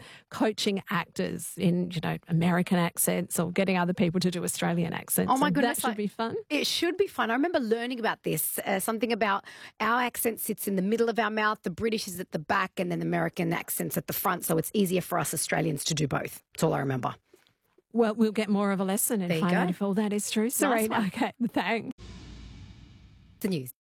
coaching actors in, American accents or getting other people to do Australian accents. Oh my goodness. That should be fun. It should be fun. I remember learning about this, something about our accent sits in the middle of our mouth, the British is at the back, and then the American accent's at the front, so it's easier for us Australians to do both. That's all I remember. Well, we'll get more of a lesson and find out if all that is true. Serena, okay, thanks. The news.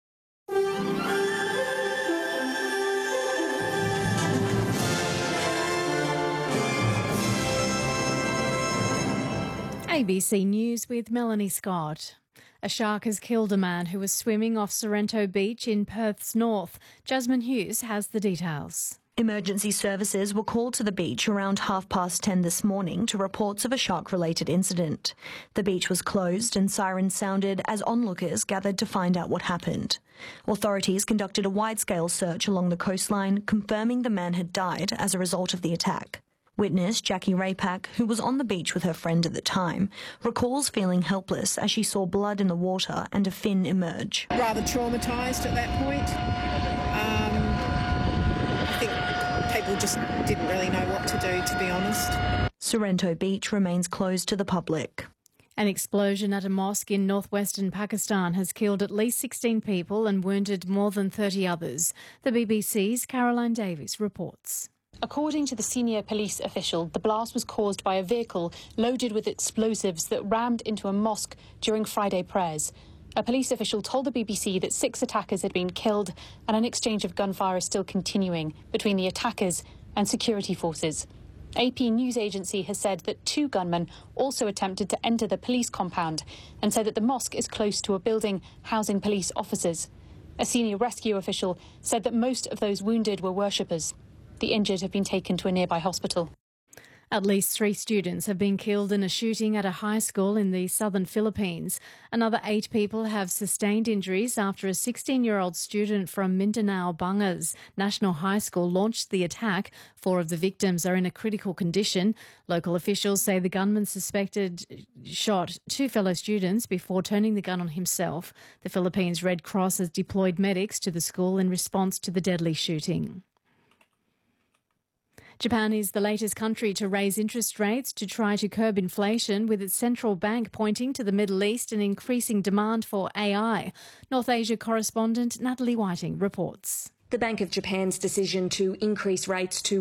ABC News with Melanie Scott. A shark has killed a man who was swimming off Sorrento Beach in Perth's north. Jasmine Hughes has the details. Emergency services were called to the beach around 10:30 this morning to reports of a shark-related incident. The beach was closed and sirens sounded as onlookers gathered to find out what happened. Authorities conducted a wide-scale search along the coastline, confirming the man had died as a result of the attack. Witness Jackie Raypack, who was on the beach with her friend at the time, recalls feeling helpless as she saw blood in the water and a fin emerge. Rather traumatised at that point. I think people just didn't really know what to do, to be honest. Sorrento Beach remains closed to the public. An explosion at a mosque in northwestern Pakistan has killed at least 16 people and wounded more than 30 others. The BBC's Caroline Davies reports. According to the senior police official, the blast was caused by a vehicle loaded with explosives that rammed into a mosque during Friday prayers. A police official told the BBC that 6 attackers had been killed and an exchange of gunfire is still continuing between the attackers and security forces. AP news agency has said that 2 gunmen also attempted to enter the police compound and said that the mosque is close to a building housing police officers. A senior rescue official said that most of those wounded were worshippers. The injured have been taken to a nearby hospital. At least 3 students have been killed in a shooting at a high school in the southern Philippines. Another 8 people have sustained injuries after a 16-year-old student from Mindanao Bangas National High School launched the attack. 4 of the victims are in a critical condition. Local officials say the gunman suspected shot 2 fellow students before turning the gun on himself. The Philippines Red Cross has deployed medics to the school in response to the deadly shooting. Japan is the latest country to raise interest rates to try to curb inflation, with its central bank pointing to the Middle East and increasing demand for AI. North Asia correspondent Natalie Whiting reports. The Bank of Japan's decision to increase rates to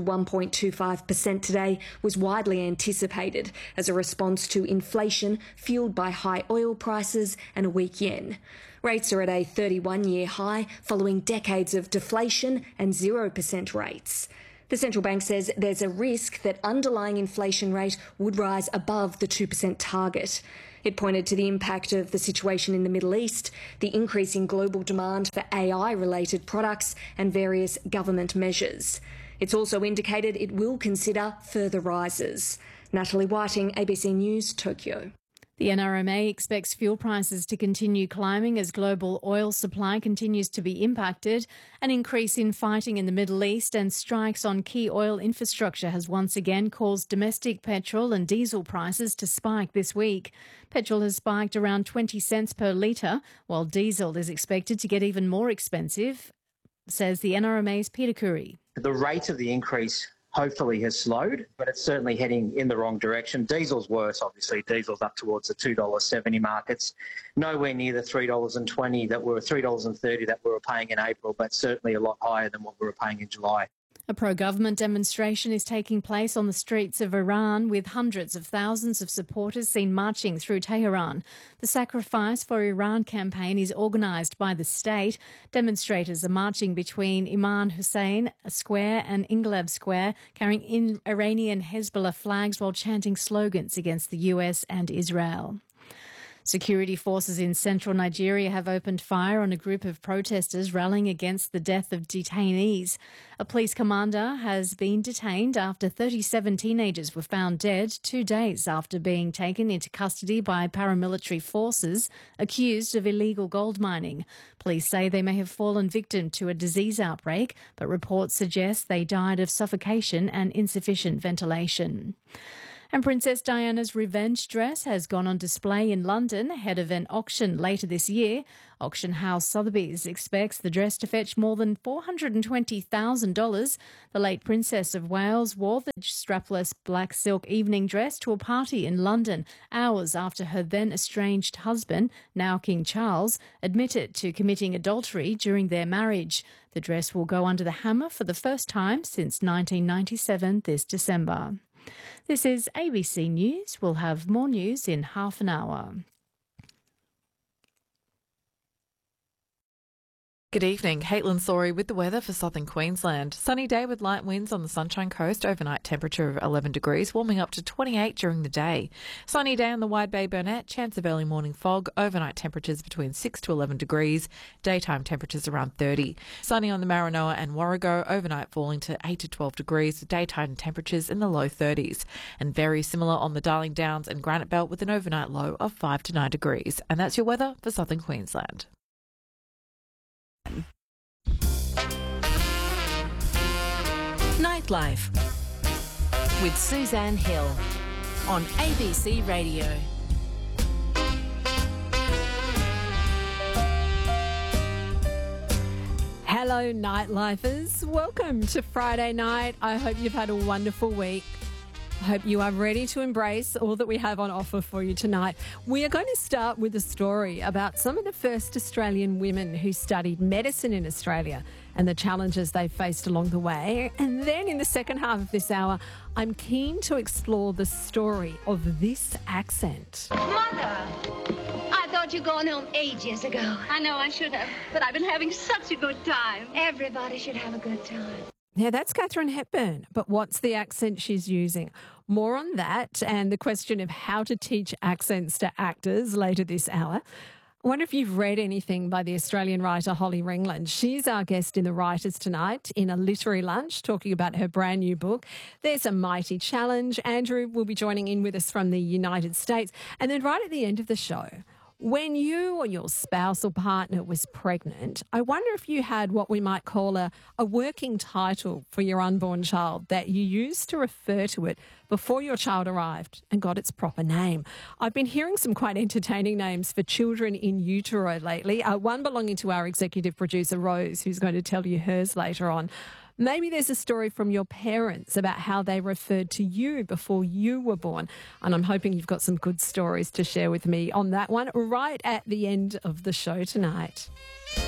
1.25% today was widely anticipated as a response to inflation fuelled by high oil prices and a weak yen. Rates are at a 31-year high following decades of deflation and 0% rates. The central bank says there's a risk that underlying inflation rate would rise above the 2% target. It pointed to the impact of the situation in the Middle East, the increase in global demand for AI-related products and various government measures. It's also indicated it will consider further rises. Natalie Whiting, ABC News, Tokyo. The NRMA expects fuel prices to continue climbing as global oil supply continues to be impacted. An increase in fighting in the Middle East and strikes on key oil infrastructure has once again caused domestic petrol and diesel prices to spike this week. Petrol has spiked around 20 cents per litre, while diesel is expected to get even more expensive, says the NRMA's Peter Curry. The rate of the increase hopefully has slowed, but it's certainly heading in the wrong direction. Diesel's worse, obviously. Diesel's up towards the $2.70 mark. It's nowhere near the $3.20 that were $3.30 that we were paying in April, but certainly a lot higher than what we were paying in July. A pro-government demonstration is taking place on the streets of Iran, with hundreds of thousands of supporters seen marching through Tehran. The Sacrifice for Iran campaign is organised by the state. Demonstrators are marching between Imam Hussein Square and Inqilab Square, carrying Iranian Hezbollah flags while chanting slogans against the US and Israel. Security forces in central Nigeria have opened fire on a group of protesters rallying against the death of detainees. A police commander has been detained after 37 teenagers were found dead 2 days after being taken into custody by paramilitary forces accused of illegal gold mining. Police say they may have fallen victim to a disease outbreak, but reports suggest they died of suffocation and insufficient ventilation. And Princess Diana's revenge dress has gone on display in London ahead of an auction later this year. Auction house Sotheby's expects the dress to fetch more than $420,000. The late Princess of Wales wore the strapless black silk evening dress to a party in London hours after her then estranged husband, now King Charles, admitted to committing adultery during their marriage. The dress will go under the hammer for the first time since 1997 this December. This is ABC News. We'll have more news in half an hour. Good evening. Caitlin Sorey with the weather for southern Queensland. Sunny day with light winds on the Sunshine Coast, overnight temperature of 11 degrees, warming up to 28 during the day. Sunny day on the Wide Bay Burnett, chance of early morning fog, overnight temperatures between 6 to 11 degrees, daytime temperatures around 30. Sunny on the Maranoa and Warrego, overnight falling to 8 to 12 degrees, daytime temperatures in the low 30s. And very similar on the Darling Downs and Granite Belt with an overnight low of 5 to 9 degrees. And that's your weather for southern Queensland. Nightlife with Suzanne Hill on ABC Radio. Hello, Nightlifers. Welcome to Friday night. I hope you've had a wonderful week. I hope you are ready to embrace all that we have on offer for you tonight. We are going to start with a story about some of the first Australian women who studied medicine in Australia and the challenges they faced along the way. And then in the second half of this hour, I'm keen to explore the story of this accent. Mother! I thought you'd gone home ages ago. I know I should have, but I've been having such a good time. Everybody should have a good time. Yeah, that's Katharine Hepburn. But what's the accent she's using? More on that and the question of how to teach accents to actors later this hour. I wonder if you've read anything by the Australian writer Holly Ringland. She's our guest in the Writers Tonight in a literary lunch, talking about her brand new book. There's a mighty challenge. Andrew will be joining in with us from the United States. And then right at the end of the show, when you or your spouse or partner was pregnant, I wonder if you had what we might call a working title for your unborn child that you used to refer to it before your child arrived and got its proper name. I've been hearing some quite entertaining names for children in utero lately, one belonging to our executive producer, Rose, who's going to tell you hers later on. Maybe there's a story from your parents about how they referred to you before you were born. And I'm hoping you've got some good stories to share with me on that one right at the end of the show tonight.